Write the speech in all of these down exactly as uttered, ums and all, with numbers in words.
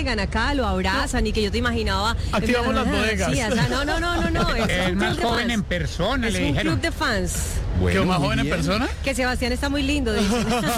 llegan acá, lo abrazan y que yo te imaginaba. Activamos las bodegas. Sí, o sea, no, no, no, no, no. Es, Es un más club de joven fans. en persona, Es le un dijeron. club de fans. ¿Qué más muy joven en bien. persona? Que Sebastián está muy lindo, dicen.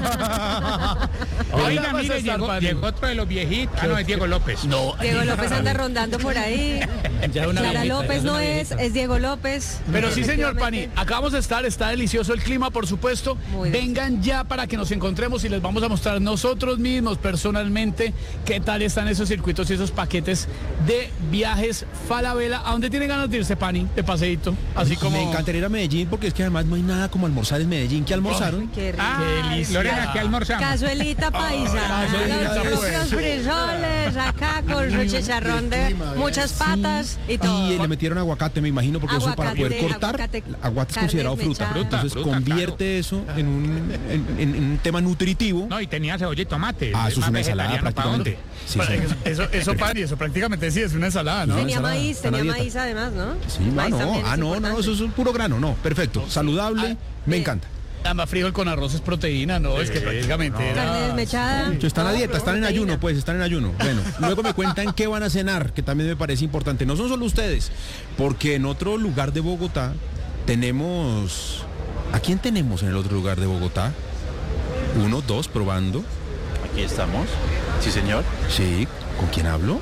Oiga, vas a mire, estar, llegó, Pani? llegó otro de los viejitos. Ah, no, es Diego López. No. Diego López anda rondando por ahí. Ya una Clara viejita, López ya no una es, viejita. es Diego López. Pero sí, señor Pani, Efectivamente. acabamos de estar, está delicioso el clima, por supuesto. Muy Vengan ya para que nos encontremos y les vamos a mostrar nosotros mismos personalmente qué tal están esos circuitos y esos paquetes de viajes Falabella. ¿A dónde tiene ganas de irse, Pani? De paseíto. Así como... Me encantaría ir a Medellín porque es que además no hay nada como almorzar en Medellín. ¿Qué almorzaron? Qué rico. Ah, delicia. Lorena, ¿qué almorzamos? Cazuelita paisa, cazuelita, los pues. propios frijoles acá con su chicharrón de muchas patas y todo. Y le metieron aguacate, me imagino, porque eso para Aguacate, poder cortar, aguacate, aguacate es carne considerado fruta. desmechada. Entonces Fruta, convierte eso en un, en, en- en un tema nutritivo. No, y tenía cebolla y tomate. Ah, eso es Más una ensalada vegetariano, ¿pa' prácticamente. dónde? Sí, Bueno, sí. eso, eso, Pani, eso prácticamente sí es una ensalada, ¿no? Tenía ensalada, maíz, está en la tenía dieta. maíz además, ¿no? Sí, ah, Maíz no, también ah, es no, no, importante. eso es puro grano, no, perfecto, saludable, me bien. encanta. Además, frijol con arroz es proteína, ¿no? Es que prácticamente no. era... Carne desmechada. Yo están a No, dieta, están en proteína. ayuno, pues, están en ayuno. Bueno, luego me cuentan qué van a cenar, que también me parece importante. No son solo ustedes, porque en otro lugar de Bogotá tenemos... ¿A quién tenemos en el otro lugar de Bogotá? Uno, dos, probando. Aquí estamos. Sí, señor. Sí, ¿con quién hablo?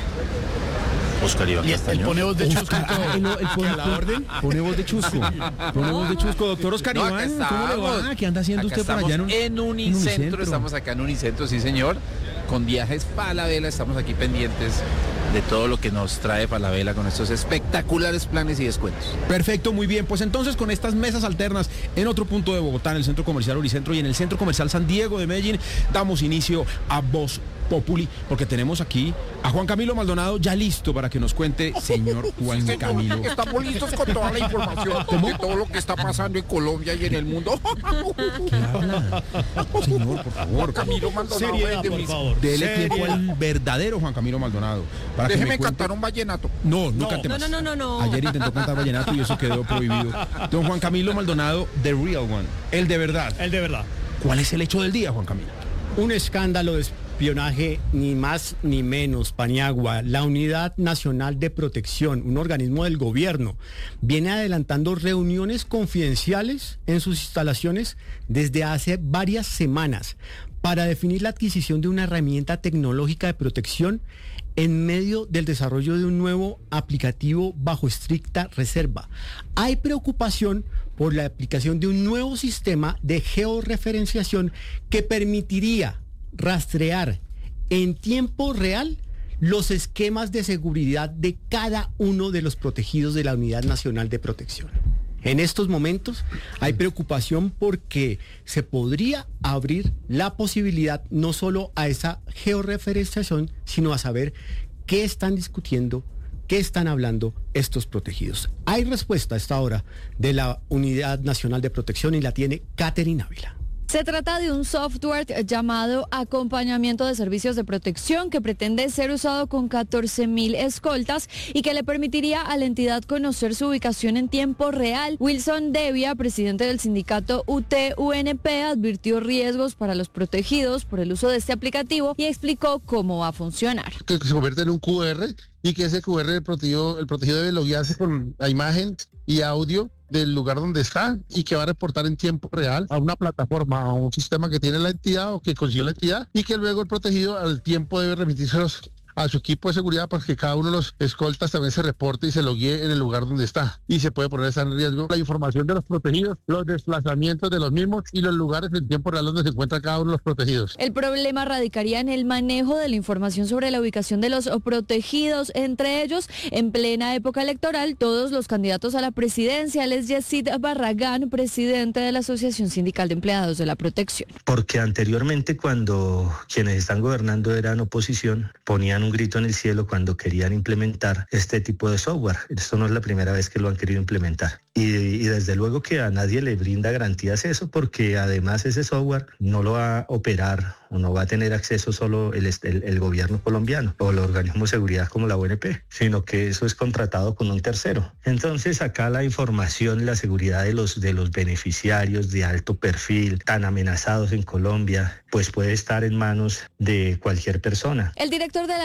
Oscar Iván Y él Castaño. pone voz de chusco y Oscar, todo. ah, él no, él pone, ¿A la orden? pone voz de chusco. Pone voz de chusco. Doctor Oscar No, acá Iván, ¿cómo le estamos. va? ¿Qué anda haciendo Acá usted por allá en, un- en Unicentro, Unicentro? estamos acá en Unicentro, sí señor, con viajes Falabella, estamos aquí pendientes de todo lo que nos trae Falabella con estos espectaculares planes y descuentos. Perfecto, muy bien. Pues entonces con estas mesas alternas en otro punto de Bogotá, en el Centro Comercial Unicentro y en el Centro Comercial San Diego de Medellín, damos inicio a Voz Populi, porque tenemos aquí a Juan Camilo Maldonado ya listo para que nos cuente, señor Juan Camilo. Estamos listos con toda la información de todo lo que está pasando en Colombia y en el mundo. ¿Qué habla? Señor, por favor. Camilo Maldonado, Seriedad, desde por mis- favor. Dele tiempo al verdadero Juan Camilo Maldonado. Para que déjeme me cuente- cantar un vallenato. No, no, No. cante No, más. no, no, no, no. Ayer intentó cantar vallenato y eso quedó prohibido. Don Juan Camilo Maldonado, the real one, el de verdad. El de verdad. ¿Cuál es el hecho del día, Juan Camilo? Un escándalo de espionaje, ni más ni menos, Paniagua. La Unidad Nacional de Protección, un organismo del gobierno, viene adelantando reuniones confidenciales en sus instalaciones desde hace varias semanas para definir la adquisición de una herramienta tecnológica de protección en medio del desarrollo de un nuevo aplicativo bajo estricta reserva. Hay preocupación por la aplicación de un nuevo sistema de georreferenciación que permitiría rastrear en tiempo real los esquemas de seguridad de cada uno de los protegidos de la Unidad Nacional de Protección. En estos momentos hay preocupación porque se podría abrir la posibilidad no solo a esa georreferenciación, sino a saber qué están discutiendo, qué están hablando estos protegidos. Hay respuesta a esta hora de la Unidad Nacional de Protección y la tiene Catherine Ávila. Se trata de un software llamado Acompañamiento de Servicios de Protección que pretende ser usado con catorce mil escoltas y que le permitiría a la entidad conocer su ubicación en tiempo real. Wilson Devia, presidente del sindicato U T U N P, advirtió riesgos para los protegidos por el uso de este aplicativo y explicó cómo va a funcionar. Que se convierte en un Q R y que ese Q R el protegido, el protegido debe loguearse con la imagen y audio del lugar donde está y que va a reportar en tiempo real a una plataforma, a un sistema que tiene la entidad o que consiguió la entidad y que luego el protegido al tiempo debe remitírselos a su equipo de seguridad para que cada uno de los escoltas también se reporte y se loguee en el lugar donde está. Y se puede poner en riesgo la información de los protegidos, los desplazamientos de los mismos y los lugares en tiempo real donde se encuentra cada uno de los protegidos. El problema radicaría en el manejo de la información sobre la ubicación de los protegidos, entre ellos, en plena época electoral, todos los candidatos a la presidencia. Él es Yesid Barragán, presidente de la Asociación Sindical de Empleados de la Protección. Porque anteriormente, cuando quienes están gobernando eran oposición, ponían un grito en el cielo cuando querían implementar este tipo de software. Esto no es la primera vez que lo han querido implementar. Y, y desde luego que a nadie le brinda garantías eso, porque además ese software no lo va a operar o no va a tener acceso solo el, el, el gobierno colombiano o el organismo de seguridad como la O N P, sino que eso es contratado con un tercero. Entonces acá la información y la seguridad de los, de los beneficiarios de alto perfil, tan amenazados en Colombia, pues puede estar en manos de cualquier persona. El director de la